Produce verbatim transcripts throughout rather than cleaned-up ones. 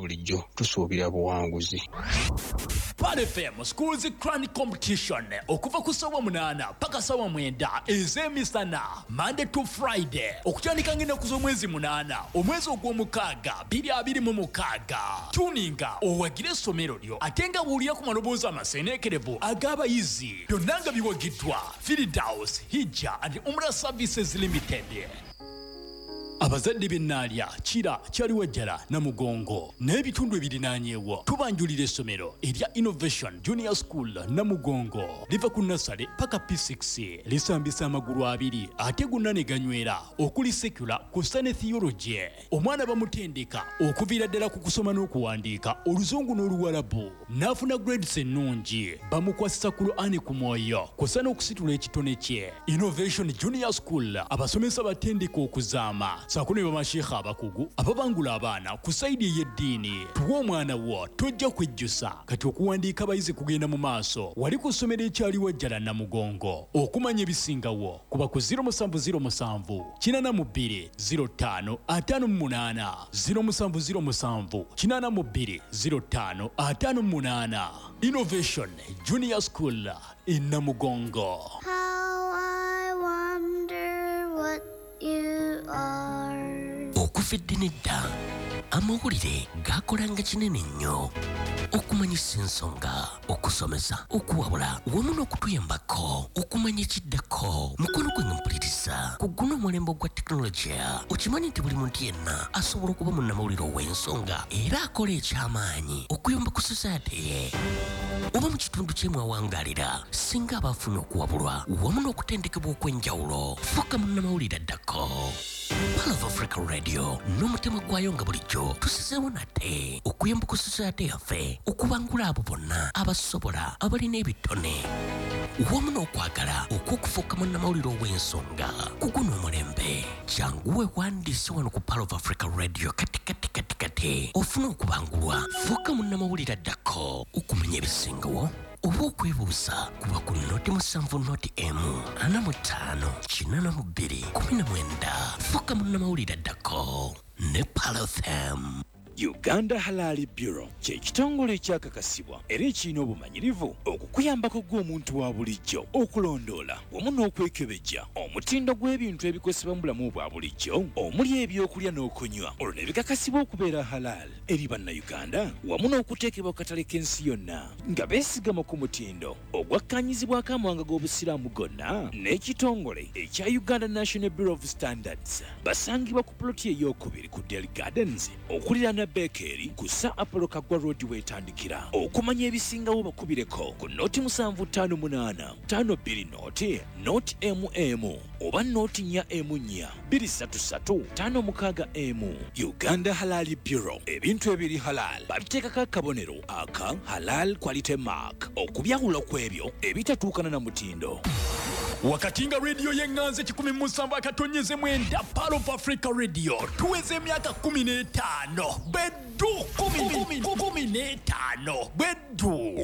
bulijjo tusuubira buwanguzi. Pal F M Schools Crown Competition okuva ku ssaawa munaana paka ssaawa mwenda ez'emisana Monday to Friday okutandika ng'ennaku z'omwezi munaana omwezi ogw'omukaaga bbiri abiri mu mukaaga. Tuninga owagire essomero lyo ate nga buulira ku maloboozi amaseeneekerevu ag'abayizi byonna nga biwagiddwa Firdaus Hijja and Umrah Services Limited. Abazadde b'ennaalya Kira Kyaliwajjala Namugongo n'ebitundu ebirinaanyeewo tubanjulira essomero erya Innovation Junior School Namugongo liva ku nasale paka P six lisambisa amagulu abiri ate gonna ne ganywera okuli secular kussa ne theology. Omwana bamutendeka okuviira ddala ku kusoma n'okuwandiika oluzungu n'oluwalabu n'afuna grades ennungi bamukwasisa ku Ani ku mwoyo kussa n'okusitula ekitone kye. Innovation Junior School abasomesa batendeka okuzaama sakune bamashekha abakugu ababangula abaana ku saidi y'eddiini. Tuwa omwana wo tojja kwejjusa kati okuwandiika abayizi kugenda mu maaso wali ku ssomero ekyaliwajjala Namugongo. Okumanya ebisingawo kuba ku zero seven zero seven kinana mu bbiri zero ttaano ataano mu munaana zero seven zero seven kinana mu bbiri zero ttaano ataano mu munaana. Innovation Junior School in Namugongo. How I wonder what you are. Okufidde nedda amawulire gakolanga kinene nnyo okumanyisa ensonga okusomesa okuwabula wamu n'okutuyambako okumanya ekiddako mukono gwe mpuliriza ku guno omulembe gwa tekinologiya. Okimanyi nti buli muntu yenna asobola okuba munnamawulire ow'ensonga era akola eky'amaanyi okuyamba ku society ye oba mu kitundu kyemwawangaalira singa abafuna okuwabulwa wamu n'okutendekebwa okw'enjawulo. Fuuka munnamawulire addako. Pal of Africa Radio n'omutima gwayo nga bulijjo tusizeewo nate okuyamba ku society yaffe okubangula abo bonna abasobola abalina ebitone wamu n'okwagala okw'okufuuka munnamawulire ow'ensonga ku guno omulembe. Jangu weewandiise wano ku Pal of Africa Radio kati kati kati kati ofuna okubangulwa. Fuuka munnamawulire addako okumanya ebisingawo oba okwebuuza kuba ku noti musanvu noti emu ana mu ttaano kinana mu bbiri kumi na mwenda. Fuuka munnamawulire addako ne Pal F M. Uganda Halal Bureau kye kitongole ekyakakasibwa era ekirina obumanyirivu okukuyambako gw'omuntu wa bulijjo okulondoola wamu n'okwekebejja omutindo gw'ebintu ebikozesebwa mu bulamu bwa bulijjo omuli ebyokulya n'okunywa olwo ne bikakasibwa okubeera halal eri bannayuganda wamu n'okuteekebwa ku katale k'ensi yonna nga beesigama ku mutindo ogwakkaanyizibwako amawanga g'obusiraamu gonna. N'ekitongole ekya Uganda National Bureau of Standards basangibwa ku ploti ey'okubiri ku Delhi Gardens okuliraana Bakery kusa Apollo Kagwa Road weetandikira. Okumanya ebisingawo bakubireko ku noti musanvu ttaano munaana ttaano bbiri noti noti M M oba noti nnya M nnya bbiri ssatu ssatu ttaano mukaaga M. Uganda Halal Bureau ebintu ebiri halal babiteekako akabonero aka Halal Quality Mark okubyawula kw'ebyo ebitatuukana na mutindo. Wakati nga radio y'enganze kikumi mu nsanvu akatonyeze mwenda Pal of Africa Radio tuweze emyaka kumi n'etaano beddu kumi n'etaano beddu.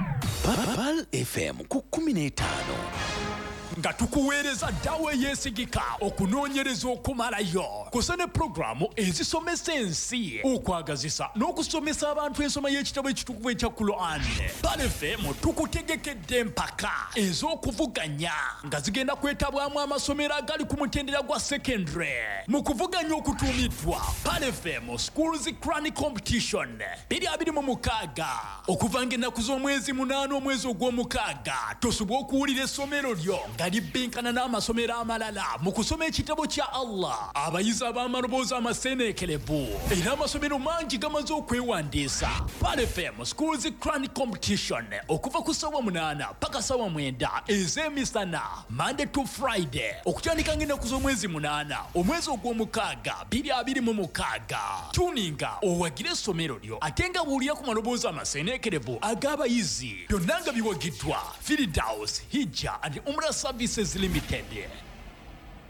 Pal F M ku kumi n'etaano nga tukuweereza ddawo eyeesigika okunoonyereza okumalayo kusa ne pulogulaamu ezisomesa ensi okwagazisa n'okusomesa abantu ensoma y'ekitabo ekitukuvu ekya Quran. Pal F M tukutegekedde empaka ez'okuvuganya nga zigenda kwetabwamu amasomero agali ku mutendera gwa secondary mu kuvuganya okutuumiddwa Pal F M Schools Crown Competition bbiri abiri mu mukaaga okuva ng'ennaku z'omwezi munaana omwezi ogw'omukaaga tosobwa okuwulira essomero lyo nga libbinkana n'amasomero amalala mu kusoma ekitabo kya Allah. Abayizi ab'amaloboozi amaseeneekerevu era amasomero mangi gamaze okwewandiisa. Pal F M Schools Crown Competition okuva ku ssaawa munaana paka ssaawa mwenda ez'emisana Monday to Friday okutandika ng'ennaku z'omwezi munaana omwezi ogw'omukaaga bbiri abiri mu mukaaga. Tuninga owagire essomero lyo ate nga buulira ku maloboozi amaseeneekerevu ag'abayizi byonna nga biwagiddwa Firdaus Hijja and Umrah Services Limited.